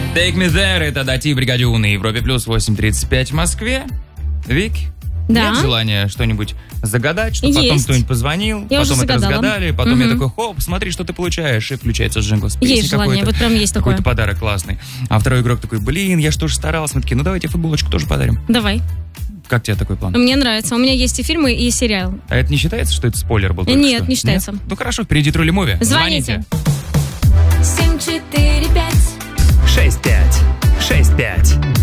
Take Me There, это Дати Бригадю на Европе Плюс, 8:35 в Москве. Вик, да. Нет желания что-нибудь загадать, чтобы Есть. потом кто-нибудь позвонил, Я потом уже это загадала. разгадали, потом я такой, хоп, смотри, что ты получаешь, и включается джингл с песней Есть желание, какой-то. вот прям есть такое. Какой-то подарок классный. А второй игрок такой, блин, я что же старался. Мы такие, ну давайте футболочку тоже подарим. Давай. Как тебе такой план? Мне нравится. У меня есть и фильмы, и сериал. А это не считается, что это спойлер был только Нет, что? не считается. Нет? Ну хорошо, впереди Трули Муви. Звоните. 745 6565.